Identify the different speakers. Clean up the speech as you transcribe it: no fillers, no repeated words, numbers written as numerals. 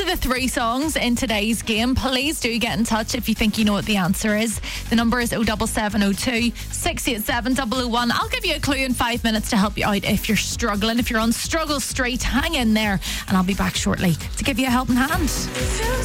Speaker 1: are the three songs in today's game. Please do get in touch if you think you know what the answer is. The number is 07702 687 001. I'll give you a clue in 5 minutes to help you out if you're struggling. If you're on Struggle Street, hang in there and I'll be back shortly to give you a helping hand.